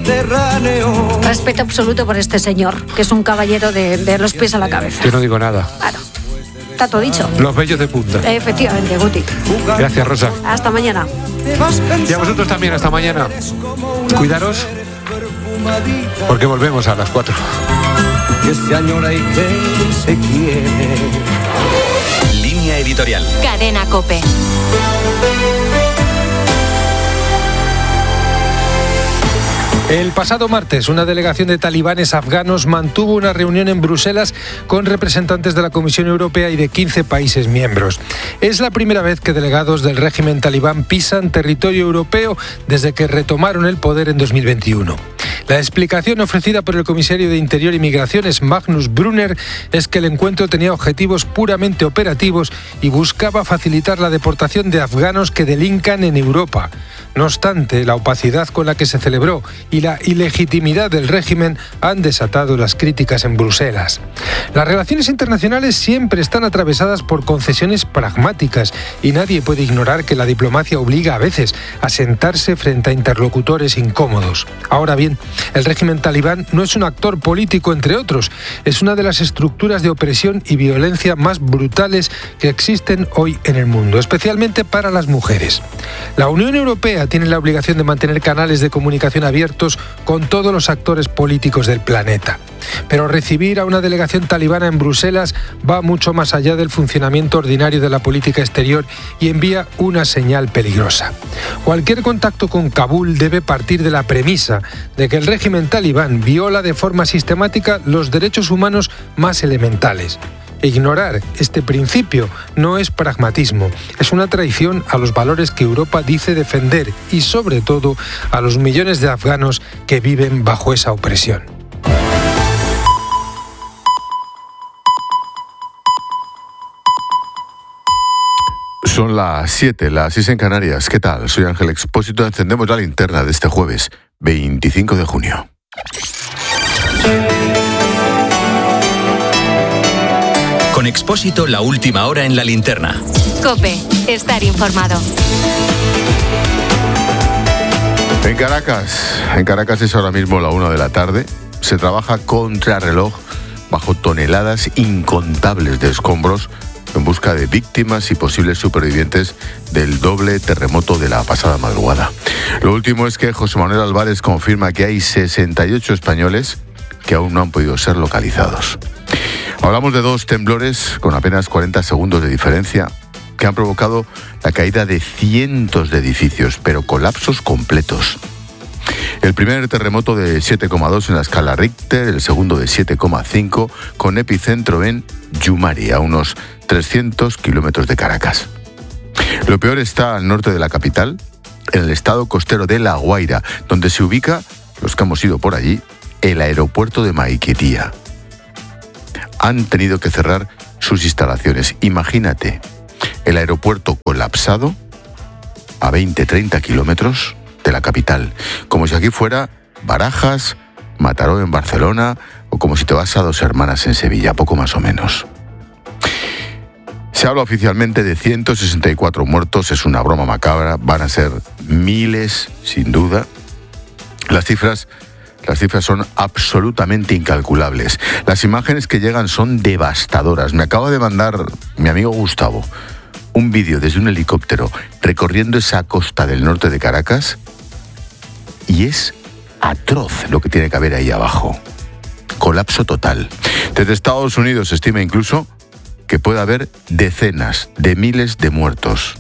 Mediterráneo. Respeto absoluto por este señor, que es un caballero de los pies a la cabeza. Yo no digo nada. Claro. Está todo dicho. Los bellos de punta. Efectivamente, Guti. Gracias, Rosa. Hasta mañana. Y a vosotros también, hasta mañana. Cuidaros, porque volvemos a las 4. Que se añora y que se quiere. Línea editorial. Cadena COPE. El pasado martes, una delegación de talibanes afganos mantuvo una reunión en Bruselas con representantes de la Comisión Europea y de 15 países miembros. Es la primera vez que delegados del régimen talibán pisan territorio europeo desde que retomaron el poder en 2021. La explicación ofrecida por el comisario de Interior y Migraciones, Magnus Brunner, es que el encuentro tenía objetivos puramente operativos y buscaba facilitar la deportación de afganos que delincan en Europa. No obstante, la opacidad con la que se celebró y la ilegitimidad del régimen han desatado las críticas en Bruselas. Las relaciones internacionales siempre están atravesadas por concesiones pragmáticas y nadie puede ignorar que la diplomacia obliga a veces a sentarse frente a interlocutores incómodos. Ahora bien, el régimen talibán no es un actor político, entre otros, es una de las estructuras de opresión y violencia más brutales que existen hoy en el mundo, especialmente para las mujeres. La Unión Europea tiene la obligación de mantener canales de comunicación abiertos con todos los actores políticos del planeta. Pero recibir a una delegación talibana en Bruselas va mucho más allá del funcionamiento ordinario de la política exterior y envía una señal peligrosa. Cualquier contacto con Kabul debe partir de la premisa de que el régimen talibán viola de forma sistemática los derechos humanos más elementales. Ignorar este principio no es pragmatismo, es una traición a los valores que Europa dice defender y, sobre todo, a los millones de afganos que viven bajo esa opresión. Son las 7, las 6 en Canarias. ¿Qué tal? Soy Ángel Expósito. Encendemos la linterna de este jueves, 25 de junio. Con Expósito, la última hora en la linterna. COPE. Estar informado. En Caracas es ahora mismo la 1 de la tarde. Se trabaja contrarreloj bajo toneladas incontables de escombros en busca de víctimas y posibles supervivientes del doble terremoto de la pasada madrugada. Lo último es que José Manuel Álvarez confirma que hay 68 españoles que aún no han podido ser localizados. Hablamos de 2 temblores con apenas 40 segundos de diferencia que han provocado la caída de cientos de edificios, pero colapsos completos. El primer terremoto de 7,2 en la escala Richter, el segundo de 7,5, con epicentro en Yumari, a unos 300 kilómetros de Caracas. Lo peor está al norte de la capital, en el estado costero de La Guaira, donde se ubica, los que hemos ido por allí, el aeropuerto de Maiquetía. Han tenido que cerrar sus instalaciones. Imagínate, el aeropuerto colapsado a 20-30 kilómetros de la capital, como si aquí fuera Barajas, Mataró en Barcelona o como si te vas a Dos Hermanas en Sevilla, poco más o menos. Se habla oficialmente de 164 muertos, es una broma macabra, van a ser miles, sin duda. Las cifras son absolutamente incalculables. Las imágenes que llegan son devastadoras. Me acaba de mandar mi amigo Gustavo un vídeo desde un helicóptero recorriendo esa costa del norte de Caracas y es atroz lo que tiene que haber ahí abajo. Colapso total. Desde Estados Unidos se estima incluso que puede haber decenas de miles de muertos.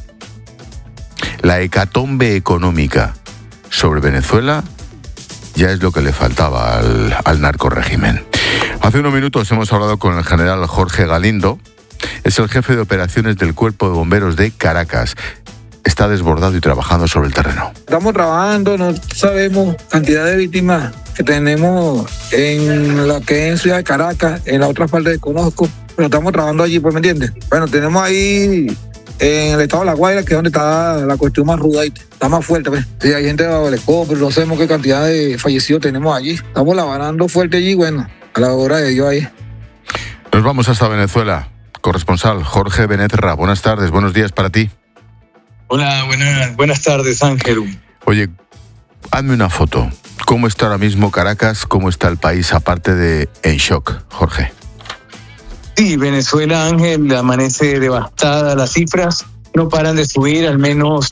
La hecatombe económica sobre Venezuela ya es lo que le faltaba al narcorrégimen. Hace unos minutos hemos hablado con el general Jorge Galindo. Es el jefe de operaciones del Cuerpo de Bomberos de Caracas. Está desbordado y trabajando sobre el terreno. Estamos trabajando, no sabemos cantidad de víctimas que tenemos en lo que es en Ciudad de Caracas, en la otra parte de Conozco, pero estamos trabajando allí, pues, ¿me entiendes? Bueno, tenemos ahí en el estado de La Guaira, que es donde está la cuestión más ruda, está más fuerte, ¿ves? Sí, hay gente bajo el escombro, no sabemos qué cantidad de fallecidos tenemos allí. Estamos lavarando fuerte allí, bueno, a la hora de Dios ahí. Nos vamos hasta Venezuela. Corresponsal Jorge Beneterra, buenas tardes, buenos días para ti. Hola, buenas tardes, Ángel. Oye, hazme una foto. ¿Cómo está ahora mismo Caracas? ¿Cómo está el país aparte de en shock, Jorge? Sí, Venezuela, Ángel, amanece devastada. Las cifras no paran de subir, al menos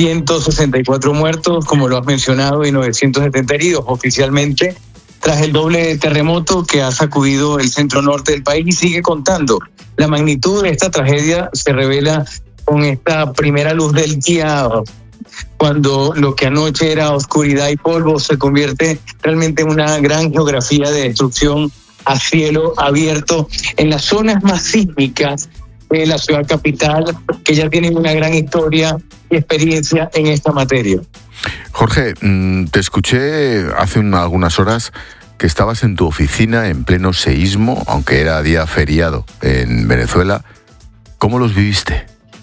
164 muertos, como lo has mencionado, y 970 heridos oficialmente, tras el doble terremoto que ha sacudido el centro norte del país y sigue contando. La magnitud de esta tragedia se revela con esta primera luz del día, cuando lo que anoche era oscuridad y polvo se convierte realmente en una gran geografía de destrucción a cielo abierto en las zonas más sísmicas de la ciudad capital, que ya tienen una gran historia y experiencia en esta materia. Jorge, te escuché hace algunas horas que estabas en tu oficina en pleno seísmo, aunque era día feriado en Venezuela. ¿Cómo los viviste?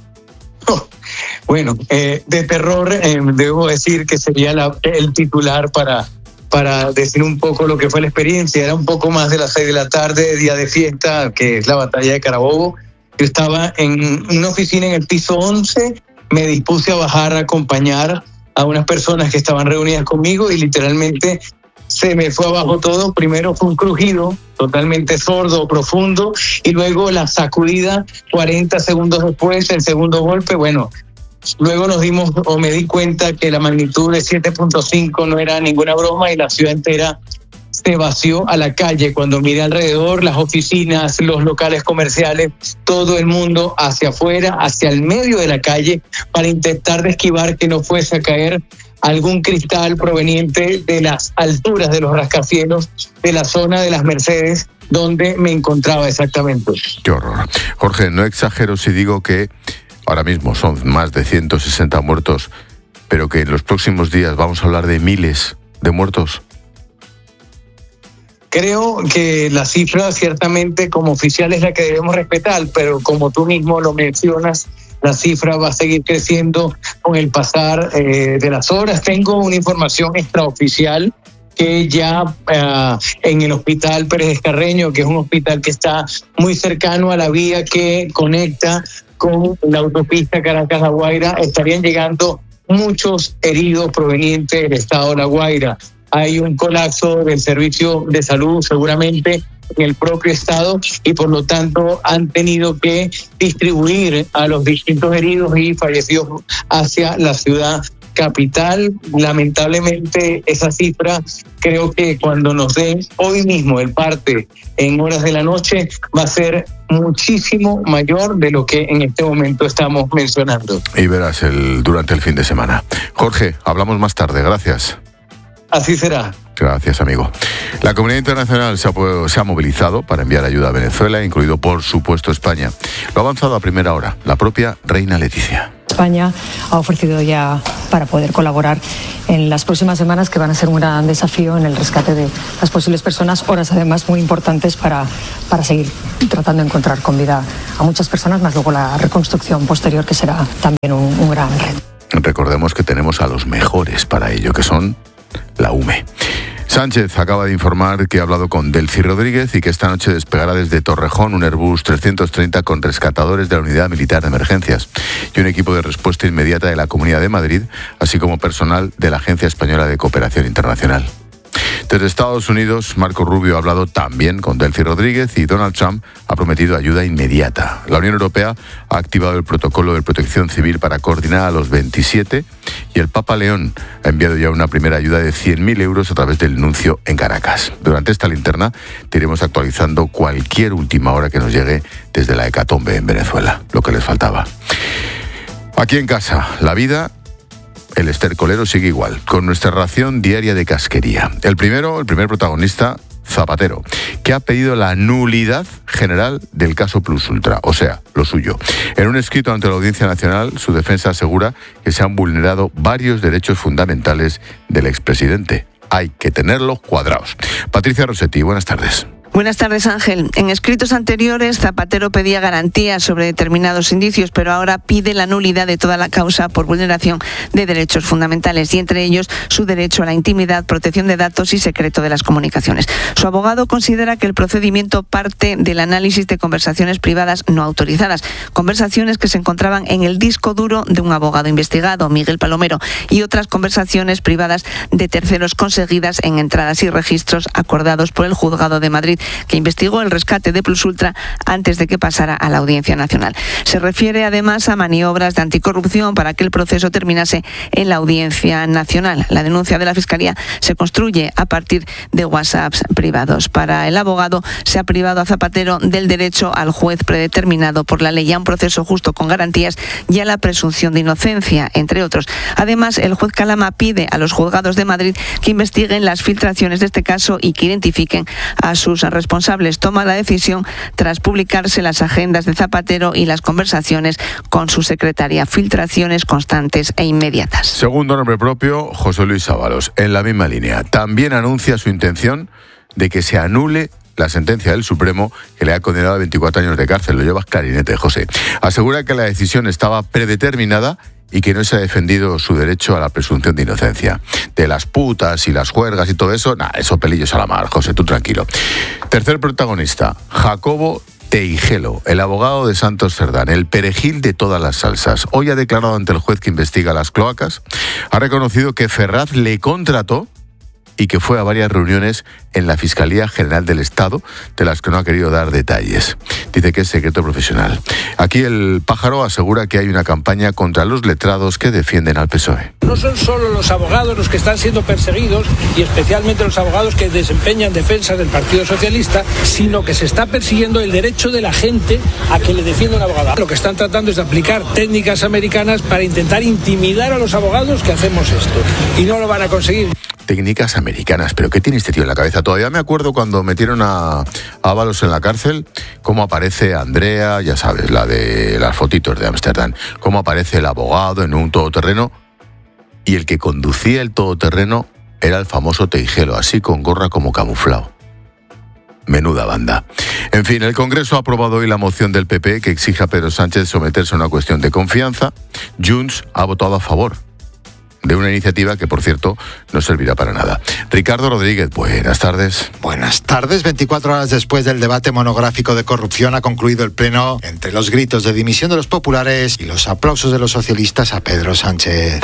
Bueno, de terror, debo decir que sería el titular para decir un poco lo que fue la experiencia. Era un poco más de las 6 de la tarde, día de fiesta, que es la batalla de Carabobo. Yo estaba en una oficina en el piso 11, me dispuse a bajar a acompañar a unas personas que estaban reunidas conmigo y literalmente se me fue abajo todo. Primero fue un crujido totalmente sordo, profundo, y luego la sacudida 40 segundos después, el segundo golpe. Bueno, luego me di cuenta que la magnitud de 7.5 no era ninguna broma y la ciudad entera se vació a la calle. Cuando miré alrededor, las oficinas, los locales comerciales, todo el mundo hacia afuera, hacia el medio de la calle, para intentar de esquivar que no fuese a caer algún cristal proveniente de las alturas de los rascacielos de la zona de las Mercedes, donde me encontraba exactamente. Qué horror. Jorge, no exagero si digo que ahora mismo son más de 160 muertos, pero que en los próximos días vamos a hablar de miles de muertos. Creo que la cifra ciertamente como oficial es la que debemos respetar, pero como tú mismo lo mencionas, la cifra va a seguir creciendo con el pasar de las horas. Tengo una información extraoficial que ya en el hospital Pérez Carreño, que es un hospital que está muy cercano a la vía que conecta con la autopista Caracas-La Guaira, estarían llegando muchos heridos provenientes del estado de La Guaira. Hay un colapso del servicio de salud seguramente en el propio estado y por lo tanto han tenido que distribuir a los distintos heridos y fallecidos hacia la ciudad capital. Lamentablemente esa cifra, creo que cuando nos den hoy mismo el parte en horas de la noche, va a ser muchísimo mayor de lo que en este momento estamos mencionando. Y verás durante el fin de semana. Jorge, hablamos más tarde. Gracias. Así será. Gracias, amigo. La comunidad internacional se ha movilizado para enviar ayuda a Venezuela, incluido, por supuesto, España. Lo ha avanzado a primera hora la propia reina Leticia. España ha ofrecido ya para poder colaborar en las próximas semanas, que van a ser un gran desafío en el rescate de las posibles personas, horas además muy importantes para seguir tratando de encontrar con vida a muchas personas, más luego la reconstrucción posterior, que será también un gran reto. Recordemos que tenemos a los mejores para ello, que son la UME. Sánchez acaba de informar que ha hablado con Delcy Rodríguez y que esta noche despegará desde Torrejón un Airbus 330 con rescatadores de la Unidad Militar de Emergencias y un equipo de respuesta inmediata de la Comunidad de Madrid, así como personal de la Agencia Española de Cooperación Internacional. Desde Estados Unidos, Marco Rubio ha hablado también con Delcy Rodríguez y Donald Trump ha prometido ayuda inmediata. La Unión Europea ha activado el protocolo de protección civil para coordinar a los 27 y el Papa León ha enviado ya una primera ayuda de 100.000 euros a través del nuncio en Caracas. Durante esta linterna te iremos actualizando cualquier última hora que nos llegue desde la hecatombe en Venezuela, lo que les faltaba. Aquí en casa, la vida... El estercolero sigue igual, con nuestra ración diaria de casquería. El primer protagonista, Zapatero, que ha pedido la nulidad general del caso Plus Ultra, o sea, lo suyo. En un escrito ante la Audiencia Nacional, su defensa asegura que se han vulnerado varios derechos fundamentales del expresidente. Hay que tenerlos cuadrados. Patricia Rossetti, buenas tardes. Buenas tardes, Ángel. En escritos anteriores, Zapatero pedía garantías sobre determinados indicios, pero ahora pide la nulidad de toda la causa por vulneración de derechos fundamentales, y entre ellos su derecho a la intimidad, protección de datos y secreto de las comunicaciones. Su abogado considera que el procedimiento parte del análisis de conversaciones privadas no autorizadas, conversaciones que se encontraban en el disco duro de un abogado investigado, Miguel Palomero, y otras conversaciones privadas de terceros conseguidas en entradas y registros acordados por el Juzgado de Madrid, que investigó el rescate de Plus Ultra antes de que pasara a la Audiencia Nacional. Se refiere además a maniobras de anticorrupción para que el proceso terminase en la Audiencia Nacional. La denuncia de la Fiscalía se construye a partir de WhatsApps privados. Para el abogado, se ha privado a Zapatero del derecho al juez predeterminado por la ley, a un proceso justo con garantías y a la presunción de inocencia, entre otros. Además, el juez Calama pide a los juzgados de Madrid que investiguen las filtraciones de este caso y que identifiquen a sus responsables. Toma la decisión tras publicarse las agendas de Zapatero y las conversaciones con su secretaria. Filtraciones constantes e inmediatas. Segundo nombre propio, José Luis Ábalos, en la misma línea. También anuncia su intención de que se anule la sentencia del Supremo que le ha condenado a 24 años de cárcel. Lo llevas clarinete, José. Asegura que la decisión estaba predeterminada y que no se ha defendido su derecho a la presunción de inocencia. De las putas y las juergas y todo eso, eso pelillos a la mar, José, tú tranquilo. Tercer protagonista, Jacobo Teijelo, el abogado de Santos Cerdán, el perejil de todas las salsas. Hoy ha declarado ante el juez que investiga las cloacas, ha reconocido que Ferraz le contrató y que fue a varias reuniones en la Fiscalía General del Estado, de las que no ha querido dar detalles. Dice que es secreto profesional. Aquí el pájaro asegura que hay una campaña contra los letrados que defienden al PSOE. No son solo los abogados los que están siendo perseguidos, y especialmente los abogados que desempeñan defensa del Partido Socialista, sino que se está persiguiendo el derecho de la gente a que le defienda un abogado. Lo que están tratando es de aplicar técnicas americanas para intentar intimidar a los abogados que hacemos esto, y no lo van a conseguir. Técnicas americanas, pero ¿qué tiene este tío en la cabeza? Todavía me acuerdo cuando metieron a Ábalos en la cárcel, cómo aparece Andrea, ya sabes, la de las fotitos de Ámsterdam, cómo aparece el abogado en un todoterreno, y el que conducía el todoterreno era el famoso Teijelo, así con gorra como camuflado. Menuda banda. En fin, el Congreso ha aprobado hoy la moción del PP que exige a Pedro Sánchez someterse a una cuestión de confianza. Junts ha votado a favor de una iniciativa que, por cierto, no servirá para nada. Ricardo Rodríguez, buenas tardes. Buenas tardes. 24 horas después del debate monográfico de corrupción ha concluido el pleno entre los gritos de dimisión de los populares y los aplausos de los socialistas a Pedro Sánchez.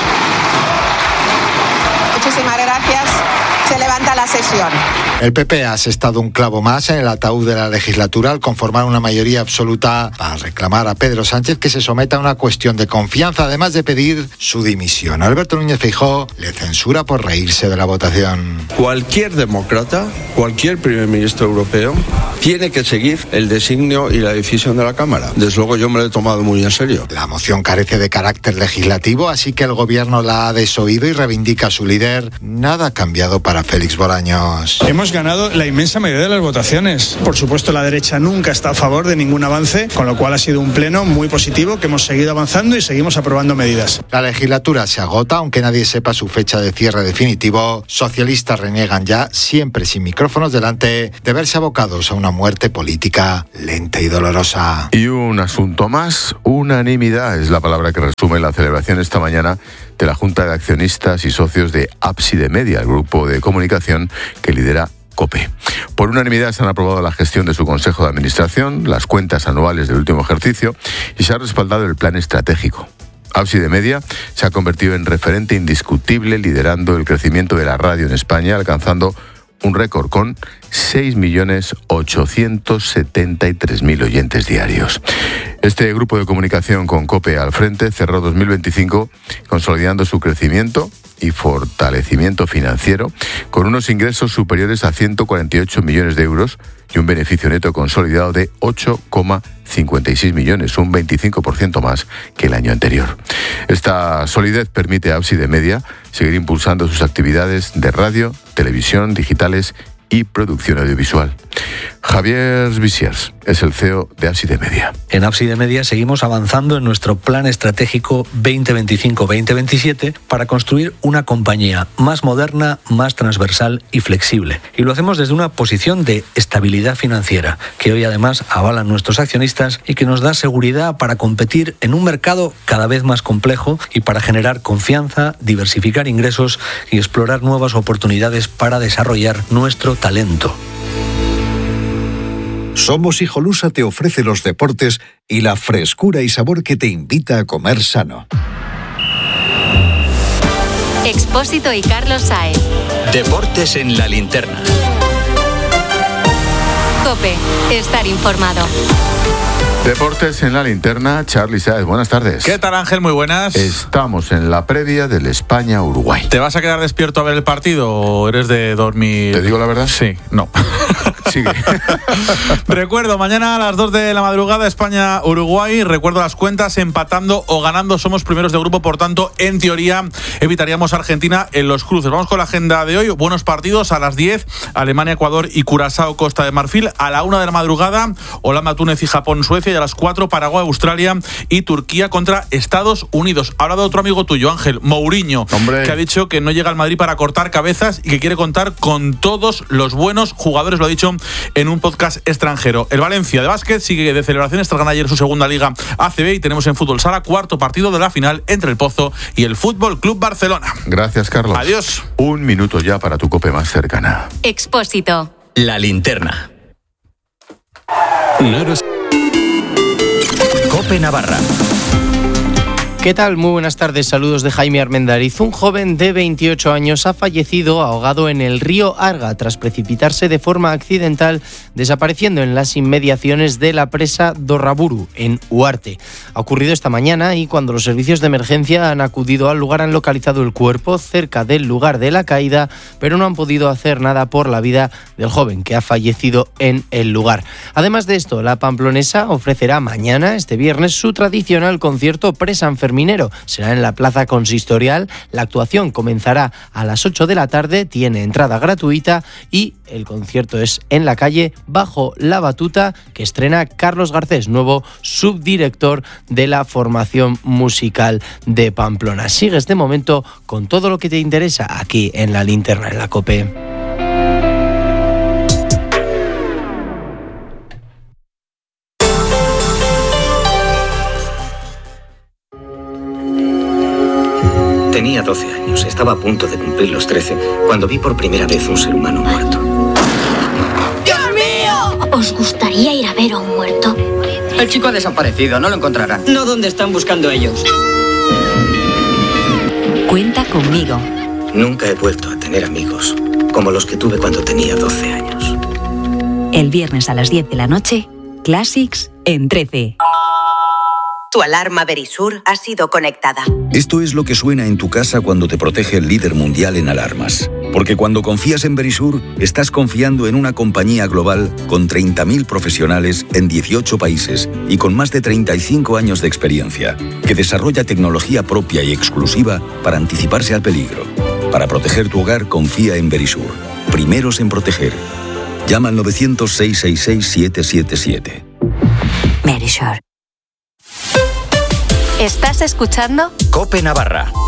Muchísimas gracias. Se levanta la sesión. El PP ha asestado un clavo más en el ataúd de la legislatura al conformar una mayoría absoluta para reclamar a Pedro Sánchez que se someta a una cuestión de confianza, además de pedir su dimisión. Alberto Núñez Feijóo le censura por reírse de la votación. Cualquier demócrata, cualquier primer ministro europeo, tiene que seguir el designio y la decisión de la Cámara. Desde luego yo me lo he tomado muy en serio. La moción carece de carácter legislativo, así que el gobierno la ha desoído y reivindica a su líder. Nada ha cambiado para Félix Bolaños. Hemos ganado la inmensa mayoría de las votaciones. Por supuesto, la derecha nunca está a favor de ningún avance, con lo cual ha sido un pleno muy positivo, que hemos seguido avanzando y seguimos aprobando medidas. La legislatura se agota, aunque nadie sepa su fecha de cierre definitivo. Socialistas reniegan ya, siempre sin micrófonos delante, de verse abocados a una muerte política lenta y dolorosa. Y un asunto más, unanimidad es la palabra que resume la celebración esta mañana de la Junta de Accionistas y Socios de Ábside Media, el grupo de comunicación que lidera COPE. Por unanimidad se han aprobado la gestión de su Consejo de Administración, las cuentas anuales del último ejercicio y se ha respaldado el plan estratégico. Ábside Media se ha convertido en referente indiscutible, liderando el crecimiento de la radio en España, alcanzando un récord con 6.873.000 oyentes diarios. Este grupo de comunicación con COPE al frente cerró 2025 consolidando su crecimiento y fortalecimiento financiero con unos ingresos superiores a 148 millones de euros y un beneficio neto consolidado de 8,56 millones, un 25% más que el año anterior. Esta solidez permite a Ábside Media seguir impulsando sus actividades de radio, televisión, digitales y producción audiovisual. Javier Visiers es el CEO de Ábside Media. En Ábside Media seguimos avanzando en nuestro plan estratégico 2025-2027 para construir una compañía más moderna, más transversal y flexible. Y lo hacemos desde una posición de estabilidad financiera, que hoy además avalan nuestros accionistas y que nos da seguridad para competir en un mercado cada vez más complejo y para generar confianza, diversificar ingresos y explorar nuevas oportunidades para desarrollar nuestro talento. Somos Hijolusa te ofrece los deportes y la frescura y sabor que te invita a comer sano. Expósito y Carlos Sáez. Deportes en la linterna. COPE. Estar informado. Deportes en la linterna, Charly Sáez, buenas tardes. ¿Qué tal, Ángel? Muy buenas. Estamos en la previa del España-Uruguay. ¿Te vas a quedar despierto a ver el partido o eres de dormir? ¿Te digo la verdad? Sí, no. Sigue. Recuerdo, mañana a las 2 de la madrugada, España-Uruguay. Recuerdo las cuentas, empatando o ganando somos primeros de grupo, por tanto, en teoría, evitaríamos a Argentina en los cruces. Vamos con la agenda de hoy. Buenos partidos a las 10, Alemania, Ecuador y Curazao, Costa de Marfil. A la 1 de la madrugada, Holanda, Túnez y Japón, Suecia. Y a las 4, Paraguay, Australia y Turquía contra Estados Unidos. Ha hablado otro amigo tuyo, Ángel, Mourinho, que ha dicho que no llega al Madrid para cortar cabezas y que quiere contar con todos los buenos jugadores, lo ha dicho en un podcast extranjero. El Valencia de básquet sigue de celebraciones tras ganar ayer su segunda liga ACB y tenemos en Fútbol Sala cuarto partido de la final entre el Pozo y el Fútbol Club Barcelona. Gracias, Carlos. Adiós. Un minuto ya para tu COPE más cercana. Expósito. La linterna. COPE Navarra. ¿Qué tal? Muy buenas tardes, saludos de Jaime Armendariz. Un joven de 28 años ha fallecido ahogado en el río Arga tras precipitarse de forma accidental, desapareciendo en las inmediaciones de la presa Dorraburu, en Uarte. Ha ocurrido esta mañana y cuando los servicios de emergencia han acudido al lugar han localizado el cuerpo cerca del lugar de la caída, pero no han podido hacer nada por la vida del joven que ha fallecido en el lugar. Además de esto, la pamplonesa ofrecerá mañana, este viernes, su tradicional concierto pre-sanferminero. Será en la Plaza Consistorial. La actuación comenzará a las 8 de la tarde, tiene entrada gratuita y el concierto es en la calle Bajo la Batuta, que estrena Carlos Garcés, nuevo subdirector de la formación musical de Pamplona. Sigues de momento con todo lo que te interesa aquí en La Linterna, en la COPE. Tenía 12 años, estaba a punto de cumplir los 13, cuando vi por primera vez un ser humano muerto. ¡Dios mío! ¿Os gustaría ir a ver a un muerto? El chico ha desaparecido, no lo encontrarán. No donde están buscando ellos. Cuenta conmigo. Nunca he vuelto a tener amigos como los que tuve cuando tenía 12 años. El viernes a las 10 de la noche, Classics en 13. Tu alarma Verisur ha sido conectada. Esto es lo que suena en tu casa cuando te protege el líder mundial en alarmas. Porque cuando confías en Verisur, estás confiando en una compañía global con 30.000 profesionales en 18 países y con más de 35 años de experiencia, que desarrolla tecnología propia y exclusiva para anticiparse al peligro. Para proteger tu hogar, confía en Verisur. Primeros en proteger. Llama al 900-666-777. Verisur. ¿Estás escuchando? COPE Navarra.